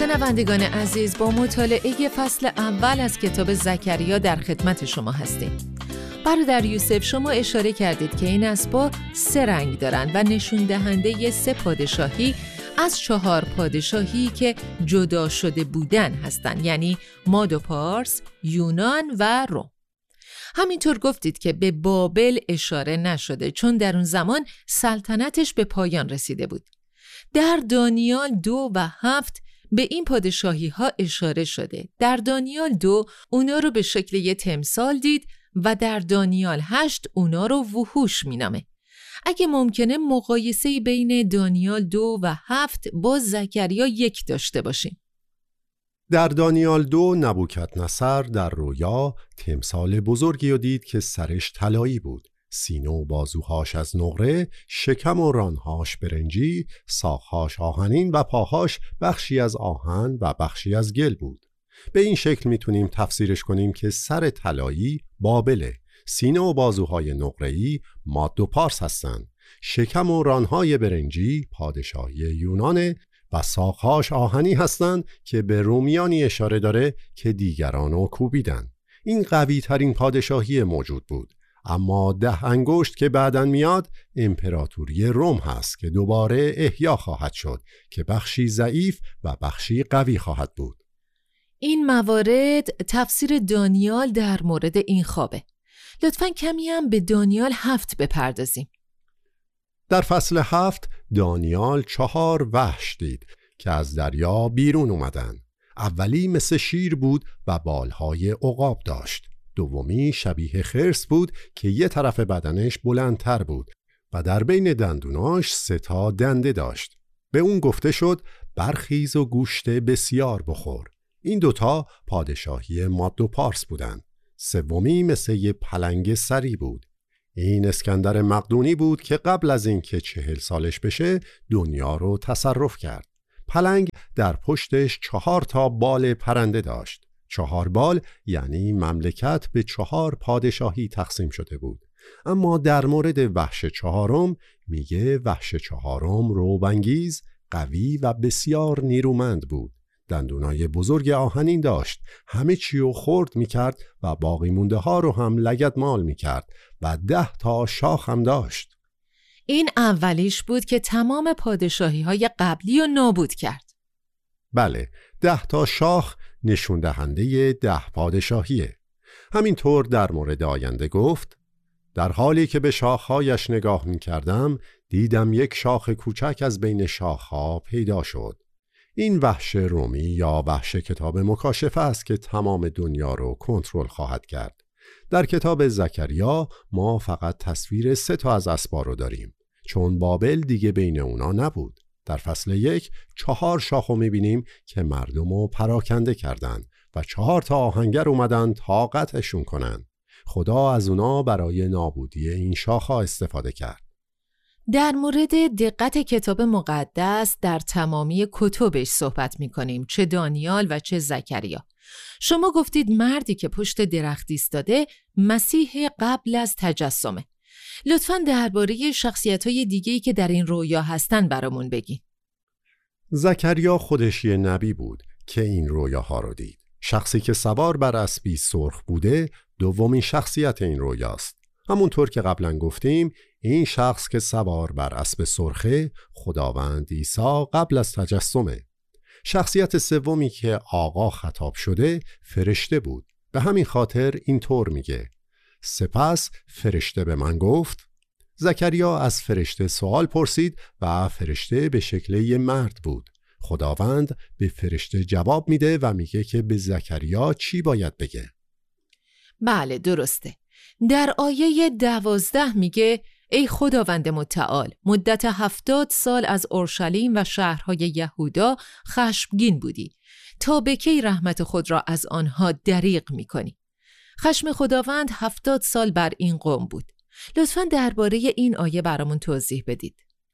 شنوندگان عزیز، با مطالعه فصل اول از کتاب زکریا در خدمت شما هستیم. برادر یوسف، شما اشاره کردید که این اسبا 3 رنگ دارن و نشون دهنده 3 پادشاهی از 4 پادشاهی که جدا شده بودن هستن، یعنی ماد و پارس، یونان و روم. همینطور گفتید که به بابل اشاره نشده چون در اون زمان سلطنتش به پایان رسیده بود. در دانیال 2 و 7 به این پادشاهی ها اشاره شده. در دانیال 2 اونا رو به شکل یه تمثال دید و در دانیال 8 اونا رو وحوش مینامه. اگه ممکنه مقایسه بین دانیال 2 و 7 با زکریا 1 داشته باشیم. در دانیال 2 نبوکدنصر در رویا تمثال بزرگی رو دید که سرش طلایی بود، سینه و بازوهاش از نقره، شکم و رانهاش برنجی، ساقهاش آهنین و پاهاش بخشی از آهن و بخشی از گل بود. به این شکل میتونیم تفسیرش کنیم که سر طلایی بابله، سینه و بازوهای نقره‌ای ماد و پارس هستند، شکم و رانهای برنجی پادشاهی یونانه و ساقهاش آهنی هستند که به رومیانی اشاره داره که دیگرانو کوبیدن. این قوی ترین پادشاهی موجود بود. اما 10 انگشت که بعداً میاد امپراتوری روم هست که دوباره احیا خواهد شد که بخشی ضعیف و بخشی قوی خواهد بود. این موارد تفسیر دانیال در مورد این خوابه. لطفاً کمی هم به دانیال 7 بپردازیم. در فصل 7 دانیال 4 وحش دید که از دریا بیرون اومدن. اولی مثل شیر بود و بالهای عقاب داشت. دومی شبیه خرس بود که یه طرف بدنش بلندتر بود و در بین دندوناش 3 تا دنده داشت. به اون گفته شد برخیز و گوشت بسیار بخور. این 2 تا پادشاهی ماد و پارس بودن. سومی مثل یه پلنگ سری بود. این اسکندر مقدونی بود که قبل از اینکه 40 سالش بشه دنیا رو تصرف کرد. پلنگ در پشتش 4 تا بال پرنده داشت. 4 بال یعنی مملکت به 4 پادشاهی تقسیم شده بود. اما در مورد وحش 4م میگه وحش 4م روبانگیز، قوی و بسیار نیرومند بود. دندونای بزرگ آهنین داشت، همه چی رو خرد میکرد و باقی مونده ها رو هم لگدمال میکرد و 10 تا شاخ هم داشت. این اولیش بود که تمام پادشاهی های قبلی رو نابود کرد. بله، 10 تا شاخ نشون دهنده 10 پادشاهیه. همینطور در مورد آینده گفت در حالی که به شاخهایش نگاه میکردم دیدم یک شاخ کوچک از بین شاخها پیدا شد. این وحش رومی یا وحش کتاب مکاشفه است که تمام دنیا رو کنترل خواهد کرد. در کتاب زکریا ما فقط تصویر 3 تا از اسبا رو داریم چون بابل دیگه بین اونا نبود. در فصل 1 4 شاخو میبینیم که مردمو پراکنده کردند و 4 تا آهنگر اومدن تا قطعشون کنن. خدا از اونا برای نابودی این شاخها استفاده کرد. در مورد دقت کتاب مقدس در تمامی کتبش صحبت میکنیم، چه دانیال و چه زکریا. شما گفتید مردی که پشت درخت ایستاده مسیح قبل از تجسمه. لطفاً درباره شخصیت‌های دیگه‌ای که در این رویا هستن برامون بگین. زکریا خودش یه نبی بود که این رویاها رو دید. شخصی که سوار بر اسبی سرخ بوده دومین شخصیت این رویاست. همونطور که قبلا گفتیم این شخص که سوار بر اسب سرخه خداوند عیسی قبل از تجسمه. شخصیت سومی که آقا خطاب شده فرشته بود. به همین خاطر اینطور میگه سپس فرشته به من گفت. زکریا از فرشته سوال پرسید و فرشته به شکل یه مرد بود. خداوند به فرشته جواب میده و میگه که به زکریا چی باید بگه. بله درسته. در آیه 12 میگه ای خداوند متعال، مدت 70 سال از اورشلیم و شهرهای یهودا خشمگین بودی تا به کی رحمت خود را از آنها دریغ میکنی. خشم خداوند 70 سال بر این قوم بود. لطفاً درباره این آیه برامون توضیح بدید.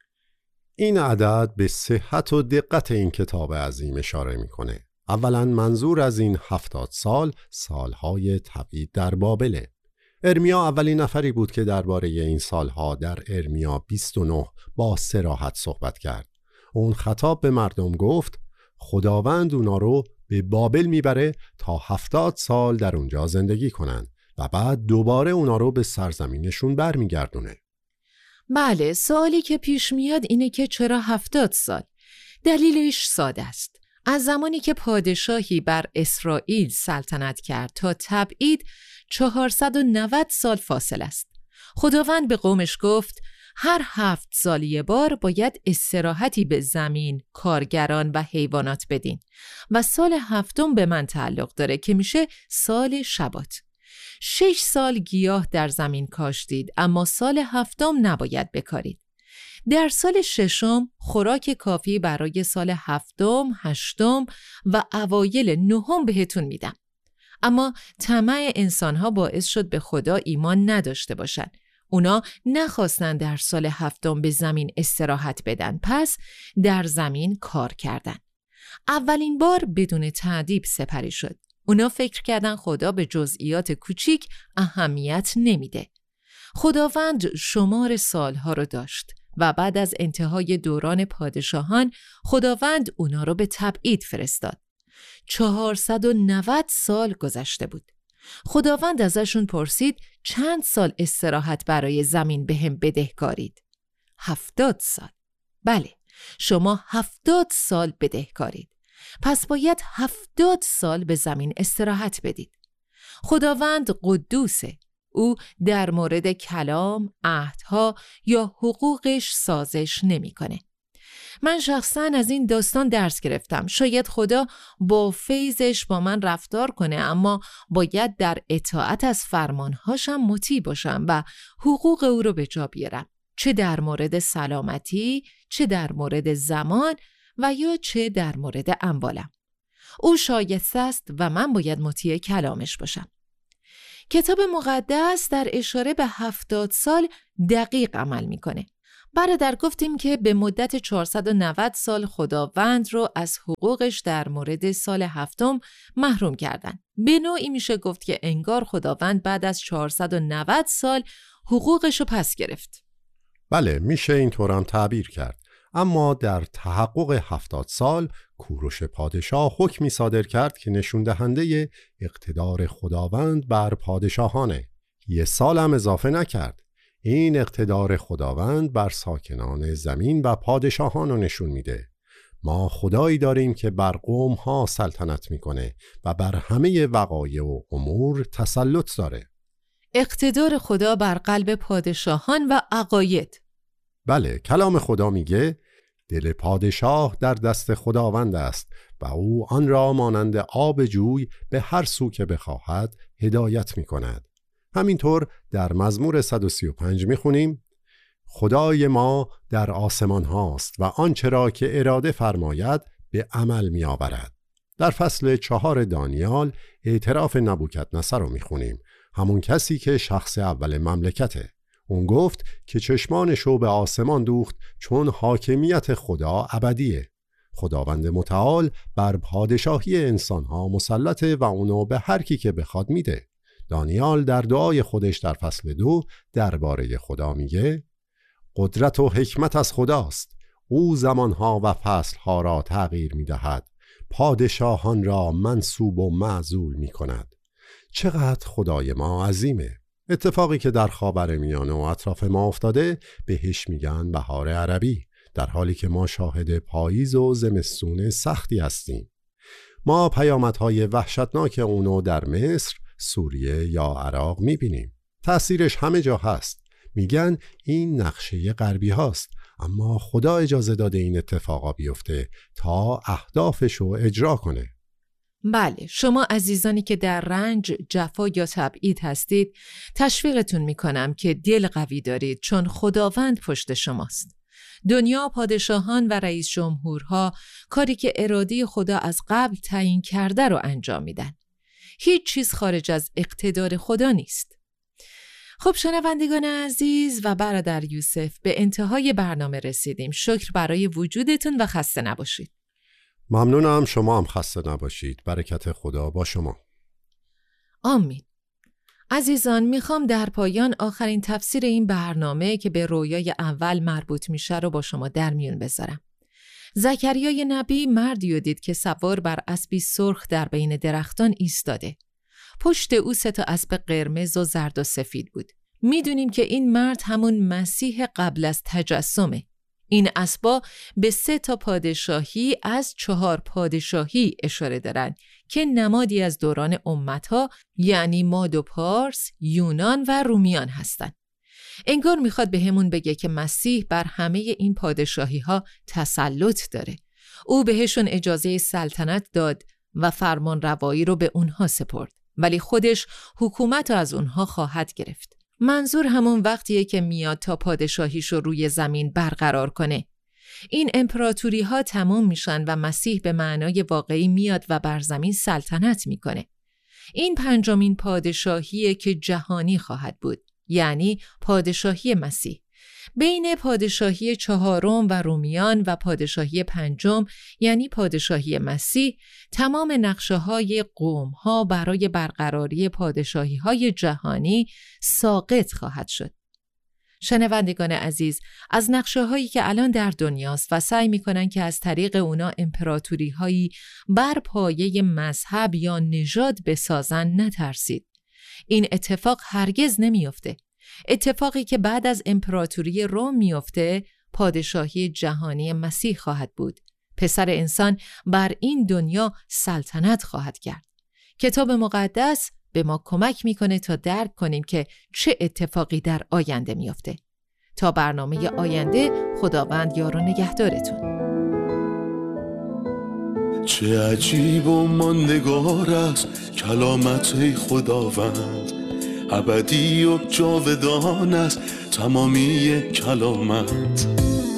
این عدد به صحت و دقت این کتاب عظیم اشاره میکنه. اولاً منظور از این 70 سال سالهای تبعید در بابله. ارمیا اولین نفری بود که درباره این سالها در ارمیا 29 با صراحت صحبت کرد. اون خطاب به مردم گفت خداوند اونا رو به بابل میبره تا 70 سال در اونجا زندگی کنن و بعد دوباره اونا رو به سرزمینشون برمیگردونه. بله، سوالی که پیش میاد اینه که چرا 70 سال؟ دلیلش ساده است. از زمانی که پادشاهی بر اسرائیل سلطنت کرد تا تبعید 490 سال فاصله است. خداوند به قومش گفت هر 7 سال یه بار باید استراحتی به زمین، کارگران و حیوانات بدین و سال 7 به من تعلق داره که میشه سال شبات. 6 سال گیاه در زمین کاشتید اما سال 7 نباید بکارید. در سال 6 خوراک کافی برای سال 7، 8 و اوایل 9 بهتون میدم. اما طمع انسانها باعث شد به خدا ایمان نداشته باشن. اونا نخواستن در سال 7 به زمین استراحت بدن، پس در زمین کار کردن. اولین بار بدون تعذیب سپری شد. اونا فکر کردن خدا به جزئیات کوچیک اهمیت نمیده. خداوند شمار سالها رو داشت و بعد از انتهای دوران پادشاهان خداوند اونا رو به تبعید فرستاد. 490 سال گذشته بود. خداوند ازشون پرسید چند سال استراحت برای زمین بهم بدهکارید؟ 70 سال. بله، شما 70 سال بدهکارید. پس باید 70 سال به زمین استراحت بدید. خداوند قدوسه. او در مورد کلام، عهدها یا حقوقش سازش نمی‌کنه. من شخصاً از این داستان درس گرفتم. شاید خدا با فیضش با من رفتار کنه، اما باید در اطاعت از فرمانهاشم مطیع باشم و حقوق او رو به جا بیارم، چه در مورد سلامتی، چه در مورد زمان و یا چه در مورد اموالم. او شایسته است و من باید مطیع کلامش باشم. کتاب مقدس در اشاره به 70 سال دقیق عمل میکنه. برادر، گفتیم که به مدت 490 سال خداوند رو از حقوقش در مورد سال 7 محروم کردن. به نوعی میشه گفت که انگار خداوند بعد از 490 سال حقوقش رو پس گرفت. بله، میشه اینطور هم تعبیر کرد. اما در تحقق 70 سال کوروش پادشاه حکمی صادر کرد که نشون دهنده اقتدار خداوند بر پادشاهانه. 1 سال هم اضافه نکرد. این اقتدار خداوند بر ساکنان زمین و پادشاهان رو نشون میده. ما خدایی داریم که بر قوم ها سلطنت میکنه و بر همه وقایع و امور تسلط داره. اقتدار خدا بر قلب پادشاهان و عقاید. بله، کلام خدا میگه دل پادشاه در دست خداوند است و او آن را مانند آب جوی به هر سو که بخواهد هدایت میکند. همینطور در مزمور 135 میخونیم خدای ما در آسمان هاست و آنچه را که اراده فرماید به عمل می آورد. در فصل 4 دانیال اعتراف نبوکدنصر رو میخونیم، همون کسی که شخص اول مملکته. اون گفت که چشمانشو به آسمان دوخت چون حاکمیت خدا ابدیه. خداوند متعال بر پادشاهی انسانها مسلطه و اونو به هر کی که بخواد میده. دانیال در دعای خودش در فصل 2 درباره خدا میگه قدرت و حکمت از خداست. او زمانها و فصلها را تغییر میدهد، پادشاهان را منصوب و معزول میکند. چقدر خدای ما عظیمه. اتفاقی که در خاورمیانه و اطراف ما افتاده بهش میگن بهار عربی، در حالی که ما شاهد پاییز و زمستون سختی هستیم. ما پیامدهای وحشتناک اونو در مصر، سوریه یا عراق میبینیم. تأثیرش همه جا هست. میگن این نقشه غربی هاست، اما خدا اجازه داده این اتفاقا بیفته تا اهدافشو اجرا کنه. بله، شما عزیزانی که در رنج، جفا یا تبعید هستید، تشویقتون میکنم که دل قوی دارید، چون خداوند پشت شماست. دنیا، پادشاهان و رئیس جمهورها کاری که اراده خدا از قبل تعیین کرده رو انجام میدن. هیچ چیز خارج از اقتدار خدا نیست. خب شنوندگان عزیز و برادر یوسف، به انتهای برنامه رسیدیم. شکر برای وجودتون و خسته نباشید. ممنونم، شما هم خسته نباشید. برکت خدا با شما. آمین. عزیزان، میخوام در پایان آخرین تفسیر این برنامه که به رویای اول مربوط میشه رو با شما در میون بذارم. زکریای نبی مردی دید که سوار بر اسبی سرخ در بین درختان ایستاده. پشت او 3 اسب قرمز و زرد و سفید بود. میدونیم که این مرد همون مسیح قبل از تجسمه. این اسبا به 3 پادشاهی از 4 پادشاهی اشاره دارن که نمادی از دوران امتها، یعنی ماد و پارس، یونان و رومیان هستن. انگار میخواد به همون بگه که مسیح بر همه این پادشاهی ها تسلط داره. او بهشون اجازه سلطنت داد و فرمان روایی رو به اونها سپرد، ولی خودش حکومت رو از اونها خواهد گرفت. منظور همون وقتیه که میاد تا پادشاهیش رو روی زمین برقرار کنه. این امپراتوری ها تمام میشن و مسیح به معنای واقعی میاد و بر زمین سلطنت میکنه. این 5مین پادشاهیه که جهانی خواهد بود، یعنی پادشاهی مسیح. بین پادشاهی 4 و رومیان و پادشاهی 5 یعنی پادشاهی مسیح، تمام نقشه‌های قوم‌ها برای برقراری پادشاهی‌های جهانی ساقط خواهد شد. شنوندگان عزیز، از نقشه‌هایی که الان در دنیاست و سعی می‌کنن که از طریق اونا امپراتوری‌هایی بر پایه مذهب یا نژاد بسازن نترسید. این اتفاق هرگز نمی‌افته. اتفاقی که بعد از امپراتوری روم میفته، پادشاهی جهانی مسیح خواهد بود. پسر انسان بر این دنیا سلطنت خواهد کرد. کتاب مقدس به ما کمک میکنه تا درک کنیم که چه اتفاقی در آینده میفته. تا برنامه آینده، خداوند یار و نگهدارتون. چه عجیب و ماندگار است کلامت ای خداوند، ابدی و جاودان است تمامی کلامت.